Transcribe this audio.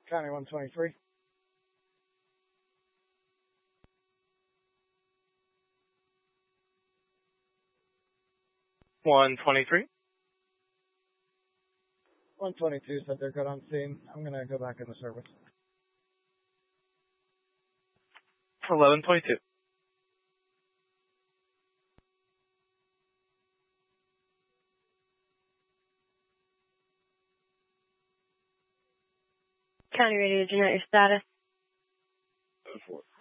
County 123. (123). 122 said they're good on scene. I'm going to go back in the service. 1122. County Radio, Jeanette, your status?